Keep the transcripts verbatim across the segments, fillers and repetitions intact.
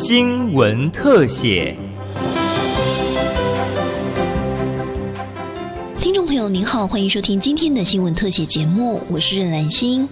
新闻特写。 听众朋友您好，欢迎收听今天的新闻特写节目，我是任兰心。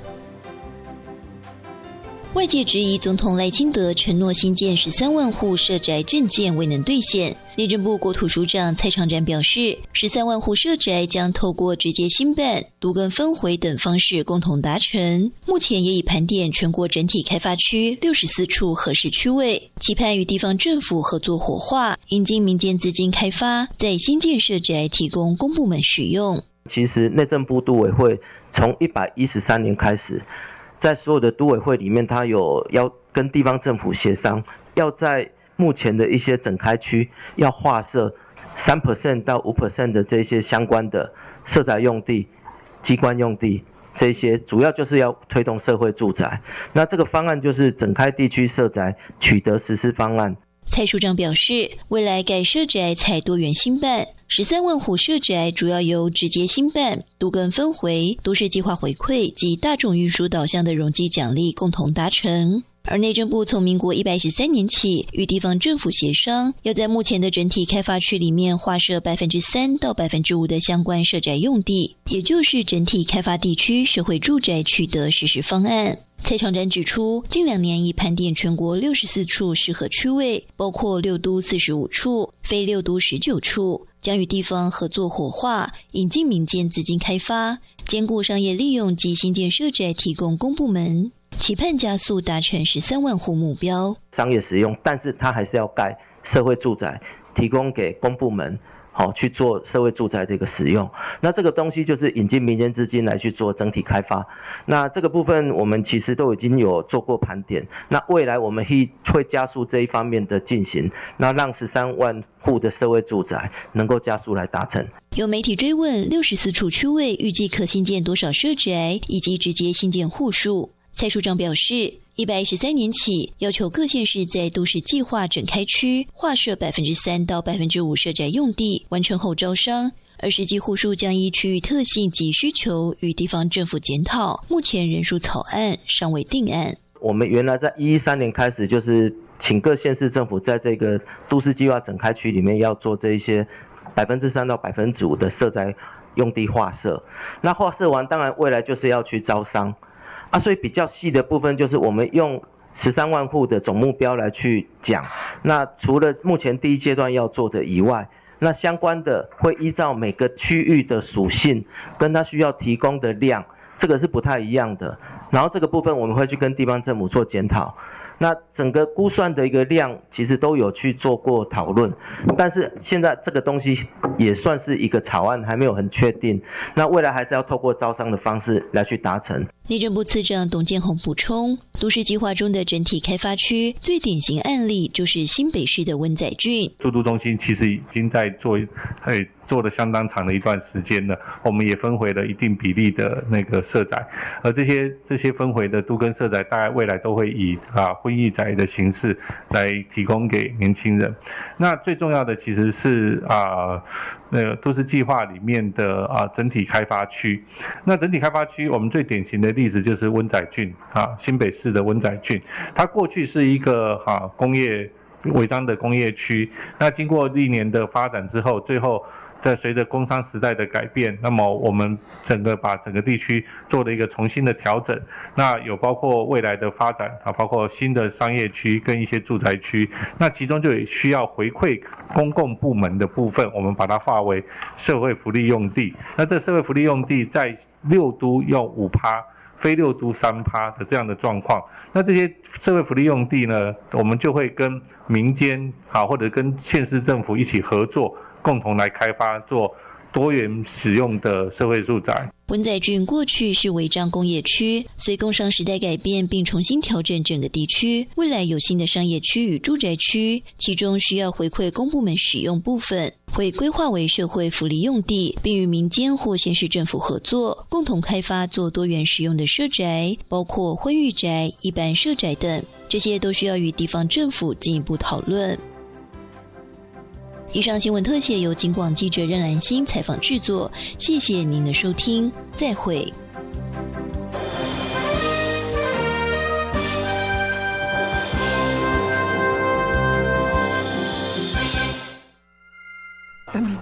外界质疑总统赖清德承诺新建十三万户社宅政见未能兑现。内政部国土署长蔡长展表示，十三万户社宅将透过直接兴办、都更分回等方式共同达成。目前也已盘点全国整体开发区六十四处合适区位，期盼与地方政府合作活化，引进民间资金开发，在新建社宅提供公部门使用。 其实内政部都委会从一百一十三年开始，在所有的都委会里面，他有要跟地方政府协商，要在目前的一些整开区要划设 百分之三 到 百分之五 的这些相关的社宅用地、机关用地，这些主要就是要推动社会住宅。那这个方案就是整开地区社宅取得实施方案。 蔡署长表示，未来改社宅采多元兴办，十三万户社宅主要由直接兴办、都更分回、都市计划回馈及大众运输导向的容积奖励共同达成。而内政部从民国一百一十三年起与地方政府协商，要在目前的整体开发区里面划设 百分之三 到 百分之五 的相关社宅用地，也就是整体开发地区社会住宅取得实施方案。蔡长展指出，近两年已盘点全国六十四处适合区位，包括六都四十五处、非六都十九处，将与地方合作活化，引进民间资金开发，兼顾商业利用及新建社宅提供公部门，期盼加速达成十三万户目标。 商业使用，但是它还是要盖社会住宅，提供给公部门好、哦、去做社会住宅的一个使用。那这个东西就是引进民间资金来去做整体开发。那这个部分我们其实都已经有做过盘点。那未来我们会会加速这一方面的进行，那让十三万户的社会住宅能够加速来达成。 有媒体追问六十四处区位预计可新建多少社宅，以及直接新建户数。蔡署长表示，一百一十三年起要求各县市在都市计划整开区划设 百分之三 到 百分之五 社宅用地，完成后招商，而实际户数将依区域特性及需求与地方政府检讨，目前人数草案尚未定案。 我们原来在一百一十三年开始就是请各县市政府在这个都市计划整开区里面要做这一些 百分之三 到 百分之五 的社宅用地划设。那划设完当然未来就是要去招商啊，所以比较细的部分就是我们用十三万户的总目标来去讲。那除了目前第一阶段要做的以外，那相关的会依照每个区域的属性跟它需要提供的量，这个是不太一样的。然后这个部分我们会去跟地方政府做检讨。那整个估算的一个量其实都有去做过讨论，但是现在这个东西也算是一个草案，还没有很确定。那未来还是要透过招商的方式来去达成。 内政部次长董建宏补充，都市计划中的整体开发区最典型案例就是新北市的温仔郡。 都都中心其实已经在做哎做了相当长的一段时间了，我们也分回了一定比例的那个社宅，而这些这些分回的都更社宅大概未来都会以啊婚役宅的形式来提供给年轻人。那最重要的其实是啊那个都市计划里面的啊整体开发区。那整体开发区我们最典型的例子就是温仔郡啊，新北市的温仔郡，它过去是一个啊工业违章的工业区，那经过历年的发展之后，最后在随着工商时代的改变，那么我们整个把整个地区做了一个重新的调整。那有包括未来的发展啊，包括新的商业区跟一些住宅区。那其中就有需要回馈公共部门的部分，我们把它划为社会福利用地。那这社会福利用地在六都用 百分之五， 非六都 百分之三 的这样的状况。那这些社会福利用地呢，我们就会跟民间啊或者跟县市政府一起合作，共同来开发做多元使用的社会住宅。 温仔郡过去是违章工业区，随工商时代改变并重新调整整个地区，未来有新的商业区与住宅区，其中需要回馈公部门使用部分会规划为社会福利用地，并与民间或县市政府合作，共同开发做多元使用的社宅，包括婚育宅、一般社宅等，这些都需要与地方政府进一步讨论。以上新闻特写由警广记者任兰心采访制作，谢谢您的收听，再会。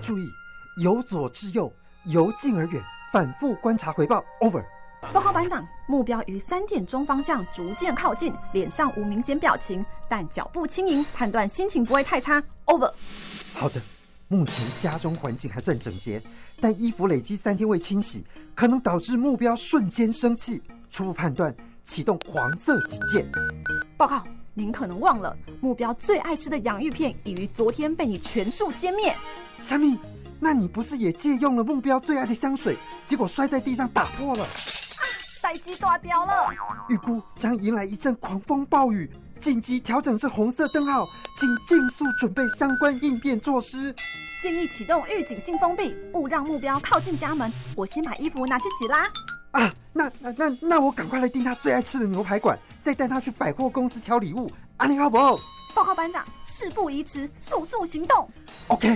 注意，由左至右，由近而远，反复观察回报。Over。 报告班长，目标于三点钟方向逐渐靠近，脸上无明显表情，但脚步轻盈，判断心情不会太差。Over。 好的，目前家中环境还算整洁，但衣服累积三天未清洗，可能导致目标瞬间生气。初步判断，启动黄色警戒。 报告，您可能忘了，目标最爱吃的洋芋片已于昨天被你全数歼灭。 虾米？那你不是也借用了目标最爱的香水，结果摔在地上打破了？ 代机大掉了， 预估将迎来一阵狂风暴雨，紧急调整至红色灯号，请尽速准备相关应变措施。 建议启动预警性封闭，勿让目标靠近家门。我先把衣服拿去洗啦。 啊，那那那那我赶快来订他最爱吃的牛排馆，再带他去百货公司挑礼物。啊，你好不好？ 报告班长，事不宜迟，速速行动。 OK。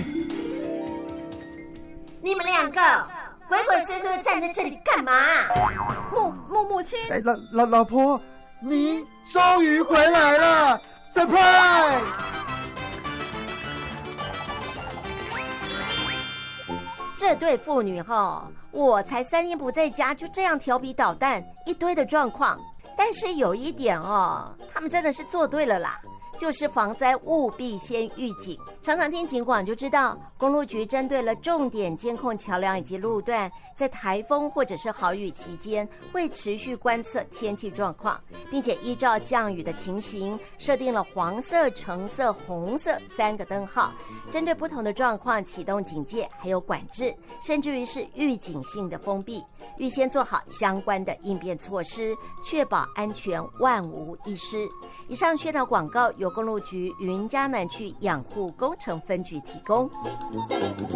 你们两个鬼鬼祟祟的站在这里干嘛？ 母母母亲， 哎，老老老婆，你终于回来了 ，surprise！ 这对父女哈，我才三天不在家，就这样调皮捣蛋，一堆的状况。但是有一点哦，他们真的是做对了啦。就是防灾务必先预警，常常听警广就知道，公路局针对了重点监控桥梁以及路段，在台风或者是豪雨期间，会持续观测天气状况，并且依照降雨的情形，设定了黄色、橙色、红色三个灯号，针对不同的状况启动警戒，还有管制，甚至于是预警性的封闭，预先做好相关的应变措施，确保安全万无一失。以上宣导广告由公路局云嘉南区养护工程分局提供。